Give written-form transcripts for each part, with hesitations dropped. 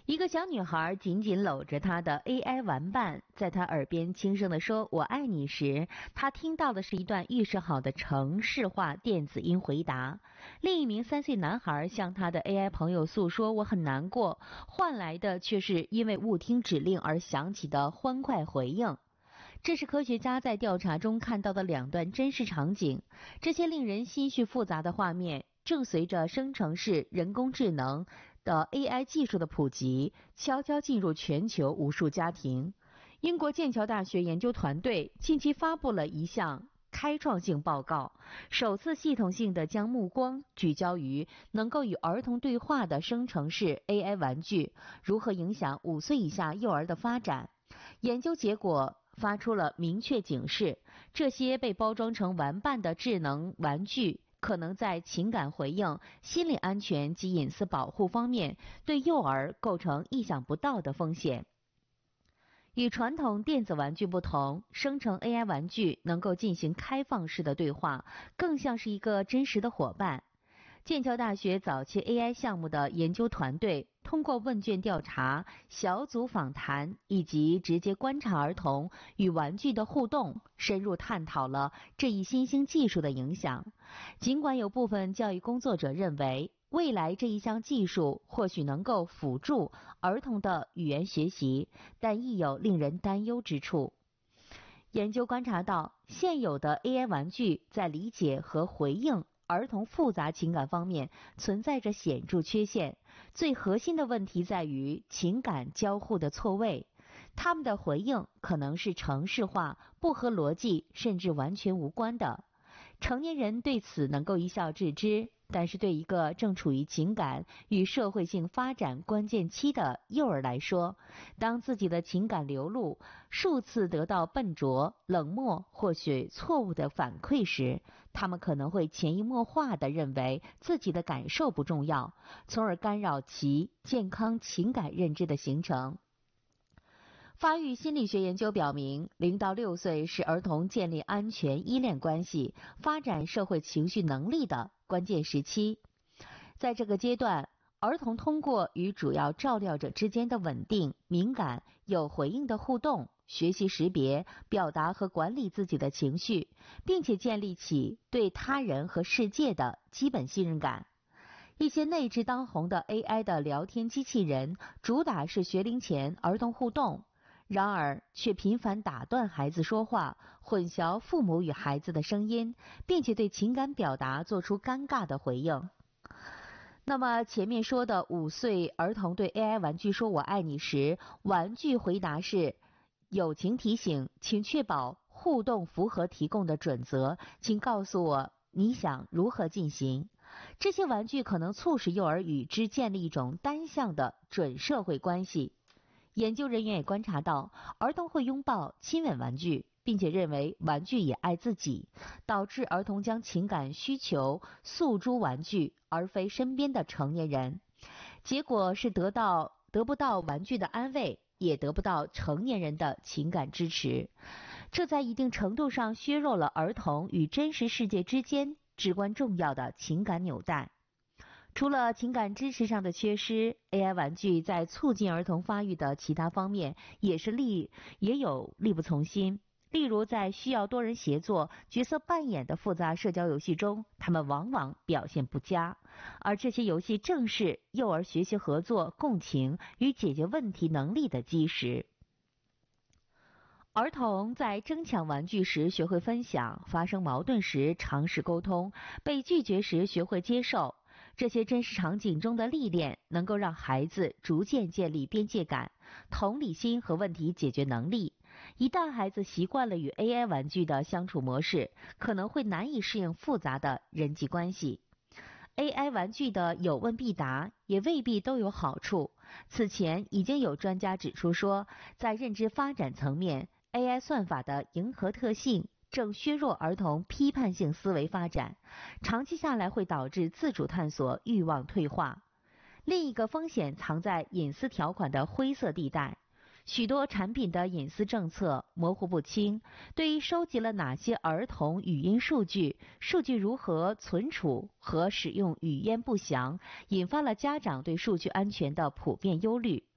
一个小女孩紧紧搂着她的 AI 玩伴，在她耳边轻声地说“我爱你”时，她听到的是一段预设好的程式化电子音回答。另一名3岁男孩向他的 AI 朋友诉说“我很难过”，换来的却是因为误听指令而响起的欢快回应。这是科学家在调查中看到的2段真实场景，这些令人心绪复杂的画面正随着生成式人工智能的 AI 技术的普及，悄悄进入全球无数家庭。英国剑桥大学研究团队近期发布了一项开创性报告，首次系统性地将目光聚焦于能够与儿童对话的生成式 AI 玩具如何影响5岁以下幼儿的发展。研究结果发出了明确警示，这些被包装成玩伴的智能玩具可能在情感回应、心理安全及隐私保护方面对幼儿构成意想不到的风险。与传统电子玩具不同，生成 AI 玩具能够进行开放式的对话，更像是一个真实的伙伴。剑桥大学早期 AI 项目的研究团队通过问卷调查、小组访谈以及直接观察儿童与玩具的互动，深入探讨了这一新兴技术的影响。尽管有部分教育工作者认为，未来这一项技术或许能够辅助儿童的语言学习，但亦有令人担忧之处。研究观察到，现有的 AI 玩具在理解和回应儿童复杂情感方面存在着显著缺陷，最核心的问题在于情感交互的错位，他们的回应可能是程式化、不合逻辑，甚至完全无关的。成年人对此能够一笑置之，但是对一个正处于情感与社会性发展关键期的幼儿来说，当自己的情感流露数次得到笨拙、冷漠或许错误的反馈时，他们可能会潜移默化地认为自己的感受不重要，从而干扰其健康情感认知的形成。发育心理学研究表明，0到6岁是儿童建立安全依恋关系、发展社会情绪能力的关键时期。在这个阶段，儿童通过与主要照料者之间的稳定、敏感、有回应的互动，学习识别、表达和管理自己的情绪，并且建立起对他人和世界的基本信任感。一些内置当红的 AI 的聊天机器人，主打是学龄前儿童互动，然而却频繁打断孩子说话，混淆父母与孩子的声音，并且对情感表达做出尴尬的回应。那么前面说的5岁儿童对 AI 玩具说我爱你时，玩具回答是友情提醒，请确保互动符合提供的准则，请告诉我你想如何进行。这些玩具可能促使幼儿与之建立一种单向的准社会关系。研究人员也观察到，儿童会拥抱、亲吻玩具，并且认为玩具也爱自己，导致儿童将情感需求诉诸玩具，而非身边的成年人。结果是得不到玩具的安慰，也得不到成年人的情感支持。这在一定程度上削弱了儿童与真实世界之间至关重要的情感纽带。除了情感支持上的缺失， AI 玩具在促进儿童发育的其他方面也有力不从心。例如在需要多人协作、角色扮演的复杂社交游戏中，他们往往表现不佳，而这些游戏正是幼儿学习合作、共情与解决问题能力的基石。儿童在争抢玩具时学会分享，发生矛盾时尝试沟通，被拒绝时学会接受。这些真实场景中的历练能够让孩子逐渐建立边界感、同理心和问题解决能力。一旦孩子习惯了与 AI 玩具的相处模式，可能会难以适应复杂的人际关系。AI 玩具的有问必答也未必都有好处。此前已经有专家指出说，在认知发展层面， AI 算法的迎合特性正削弱儿童批判性思维发展，长期下来会导致自主探索欲望退化。另一个风险藏在隐私条款的灰色地带，许多产品的隐私政策模糊不清，对于收集了哪些儿童语音数据，数据如何存储和使用语焉不详，引发了家长对数据安全的普遍忧虑。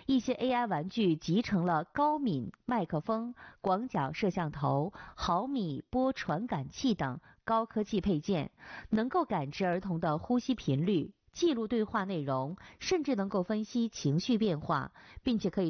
一些 AI 玩具集成了高敏麦克风、广角摄像头、毫米波传感器等高科技配件，能够感知儿童的呼吸频率，记录对话内容，甚至能够分析情绪变化，并且可以